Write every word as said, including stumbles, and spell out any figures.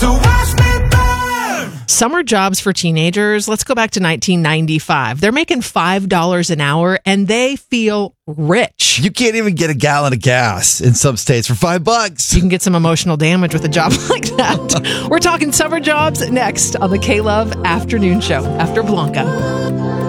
So watch me burn. Summer jobs for teenagers. Let's go back to nineteen ninety-five. They're making five dollars an hour and they feel rich. You can't even get a gallon of gas in some states for five bucks. You can get some emotional damage with a job like that. We're talking summer jobs next on the K-Love Afternoon Show after Blanca.